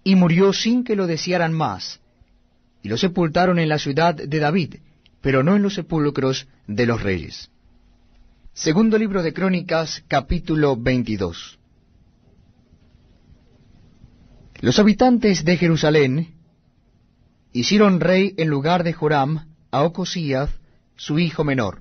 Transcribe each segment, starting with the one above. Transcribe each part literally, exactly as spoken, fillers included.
y murió sin que lo desearan más, y lo sepultaron en la ciudad de David, pero no en los sepulcros de los reyes. Segundo libro de Crónicas, capítulo veintidós. Los habitantes de Jerusalén hicieron rey en lugar de Joram a Ocosías, su hijo menor,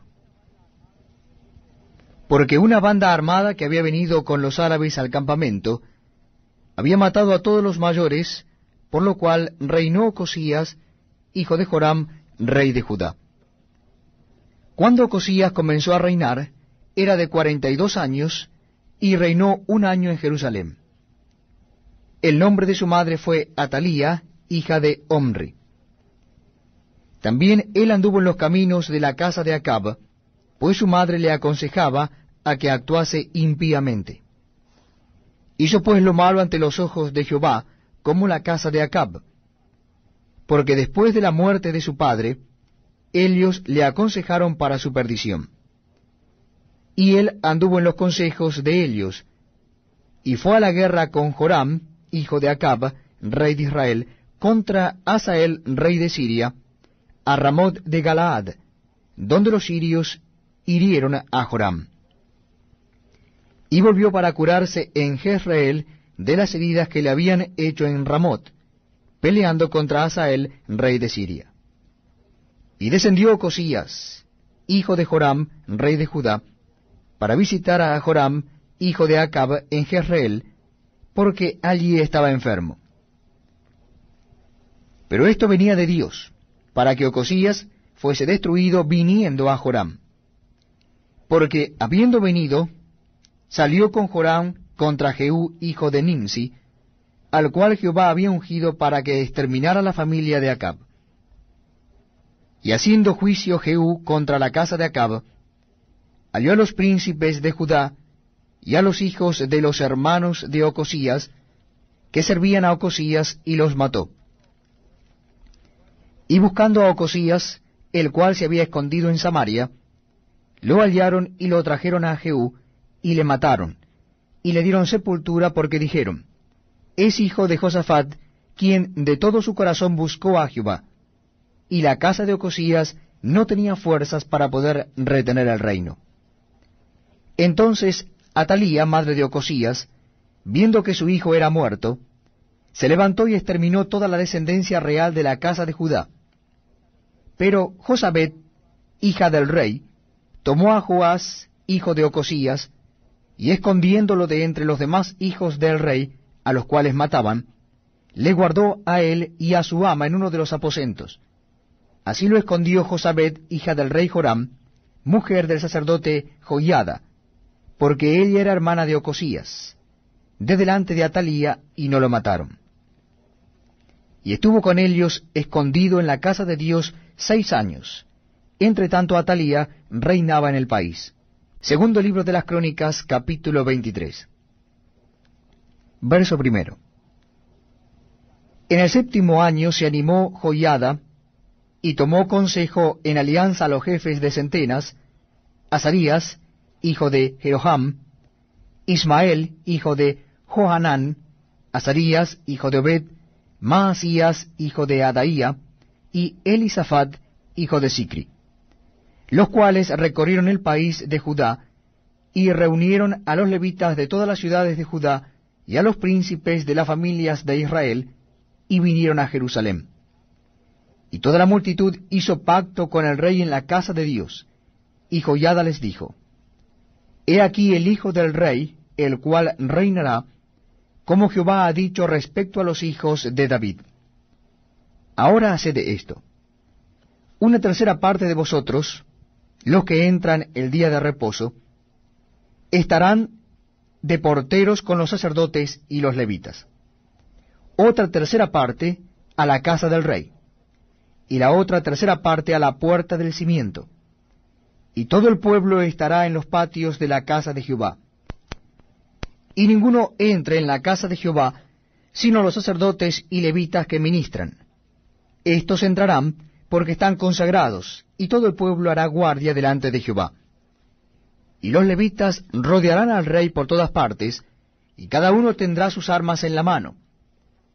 porque una banda armada que había venido con los árabes al campamento había matado a todos los mayores, por lo cual reinó Ocosías, hijo de Joram, rey de Judá. Cuando Ocosías comenzó a reinar, era de cuarenta y dos años, y reinó un año en Jerusalén. El nombre de su madre fue Atalía, hija de Omri. También él anduvo en los caminos de la casa de Acab, pues su madre le aconsejaba a que actuase impíamente. Hizo pues lo malo ante los ojos de Jehová, como la casa de Acab, porque después de la muerte de su padre, ellos le aconsejaron para su perdición. Y él anduvo en los consejos de ellos, y fue a la guerra con Joram, hijo de Acab, rey de Israel, contra Hazael, rey de Siria, a Ramot de Galaad, donde los sirios hirieron a Joram. Y volvió para curarse en Jezreel de las heridas que le habían hecho en Ramot, peleando contra Hazael, rey de Siria. Y descendió Ocosías, hijo de Joram, rey de Judá, para visitar a Joram, hijo de Acab, en Jezreel, porque allí estaba enfermo. Pero esto venía de Dios, para que Ocosías fuese destruido viniendo a Joram. Porque habiendo venido, salió con Joram contra Jehú, hijo de Nimsi, al cual Jehová había ungido para que exterminara la familia de Acab. Y haciendo juicio Jehú contra la casa de Acab, halló a los príncipes de Judá y a los hijos de los hermanos de Ocosías, que servían a Ocosías, y los mató. Y buscando a Ocosías, el cual se había escondido en Samaria, lo hallaron y lo trajeron a Jehú, y le mataron, y le dieron sepultura, porque dijeron, es hijo de Josafat, quien de todo su corazón buscó a Jehová, y la casa de Ocosías no tenía fuerzas para poder retener el reino. Entonces Atalía, madre de Ocosías, viendo que su hijo era muerto, se levantó y exterminó toda la descendencia real de la casa de Judá. Pero Josabet, hija del rey, tomó a Joás, hijo de Ocosías, y escondiéndolo de entre los demás hijos del rey, a los cuales mataban, le guardó a él y a su ama en uno de los aposentos. Así lo escondió Josabet, hija del rey Joram, mujer del sacerdote Joiada, porque ella era hermana de Ocosías, de delante de Atalía, y no lo mataron. Y estuvo con ellos escondido en la casa de Dios seis años. Entre tanto Atalía reinaba en el país. Segundo libro de las Crónicas, capítulo veintitrés. Verso primero. En el séptimo año se animó Joiada, y tomó consejo en alianza a los jefes de centenas, Azarías, hijo de Jeroham, Ismael, hijo de Johanán, Azarías, hijo de Obed, Maasías, hijo de Adaía, y Elisafat, hijo de Sicri, los cuales recorrieron el país de Judá, y reunieron a los levitas de todas las ciudades de Judá, y a los príncipes de las familias de Israel, y vinieron a Jerusalén. Y toda la multitud hizo pacto con el rey en la casa de Dios, y Joiada les dijo, he aquí el hijo del rey, el cual reinará, como Jehová ha dicho respecto a los hijos de David. Ahora haced esto: una tercera parte de vosotros, los que entran el día de reposo, estarán de porteros con los sacerdotes y los levitas. Otra tercera parte a la casa del rey, y la otra tercera parte a la puerta del cimiento. Y todo el pueblo estará en los patios de la casa de Jehová. Y ninguno entre en la casa de Jehová, sino los sacerdotes y levitas que ministran. Estos entrarán porque están consagrados, y todo el pueblo hará guardia delante de Jehová. Y los levitas rodearán al rey por todas partes, y cada uno tendrá sus armas en la mano.